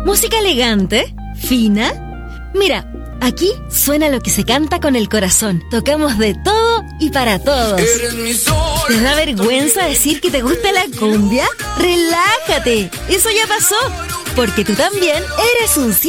¿Música elegante? ¿Fina? Mira, aquí suena lo que se canta con el corazón. Tocamos de todo y para todos. ¿Te da vergüenza decir que te gusta la cumbia? ¡Relájate! Eso ya pasó, porque tú también eres un